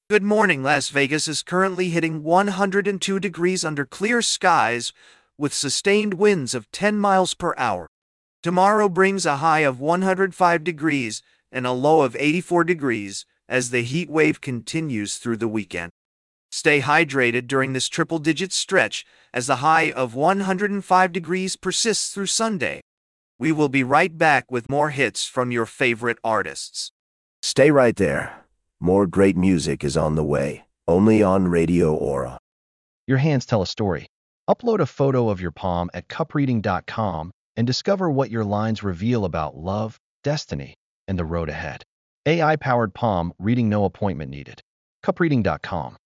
Good morning. Las Vegas is currently hitting 102 degrees under clear skies with sustained winds of 10 miles per hour. Tomorrow brings a high of 105 degrees and a low of 84 degrees as the heat wave continues through the weekend. Stay hydrated during this triple-digit stretch as the high of 105 degrees persists through Sunday. We will be right back with more hits from your favorite artists. Stay right there. More great music is on the way, only on Radio Aura. Your hands tell a story. Upload a photo of your palm at cupreading.com and discover what your lines reveal about love, destiny, and the road ahead. AI-powered palm reading, no appointment needed. Cupreading.com.